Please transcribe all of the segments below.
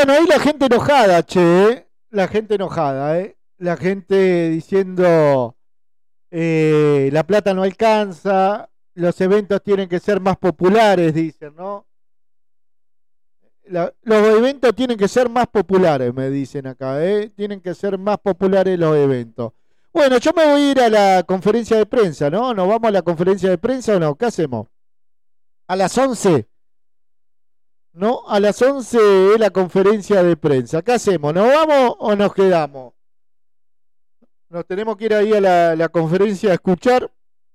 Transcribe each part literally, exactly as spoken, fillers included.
Bueno, ahí la gente enojada, che, ¿eh? La gente enojada, ¿eh? La gente diciendo eh, la plata no alcanza, los eventos tienen que ser más populares, dicen, ¿no? La, los eventos tienen que ser más populares, me dicen acá, ¿eh? Tienen que ser más populares los eventos. Bueno, yo me voy a ir a la conferencia de prensa, ¿no? ¿Nos vamos a la conferencia de prensa o no? ¿Qué hacemos? A las once. ¿No? A las once es la conferencia de prensa. ¿Qué hacemos? ¿Nos vamos o nos quedamos? Nos tenemos que ir ahí a la, la conferencia a escuchar.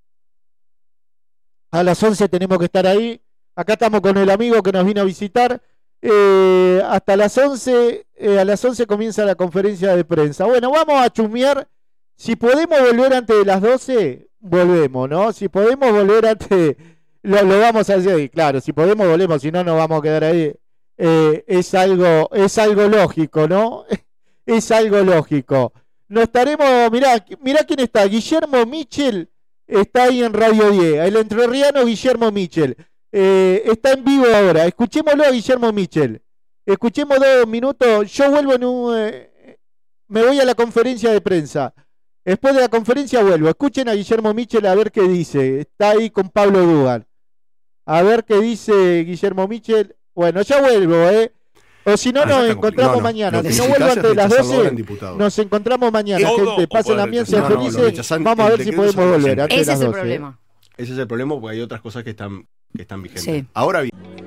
A las once tenemos que estar ahí. Acá estamos con el amigo que nos vino a visitar. Eh, hasta las once, eh, a las once comienza la conferencia de prensa. Bueno, vamos a chusmear. Si podemos volver antes de las doce, volvemos, ¿no? Si podemos volver antes... Lo, lo vamos a hacer, claro, si podemos volvemos, si no nos vamos a quedar ahí. Eh, es algo, es algo lógico, ¿no? Es algo lógico. No estaremos, mirá, mirá quién está, Guillermo Michel está ahí en Radio diez, el entrerriano Guillermo Michel. Eh, está en vivo ahora, escuchémoslo a Guillermo Michel. Escuchemos dos minutos, yo vuelvo en un... Eh, me voy a la conferencia de prensa. Después de la conferencia vuelvo. Escuchen a Guillermo Michel a ver qué dice. Está ahí con Pablo Dugan. A ver qué dice Guillermo Michel. Bueno, ya vuelvo, ¿eh? O si no, ah, nos encontramos no, no. mañana. Si no vuelvo antes de las doce, nos encontramos mañana, todo, gente. Pasen la miel, sean no, felices. No, Vamos a ver si podemos volver antes de las doce. Ese es el problema. Ese es el problema porque hay otras cosas que están, que están vigentes. Sí. Ahora bien.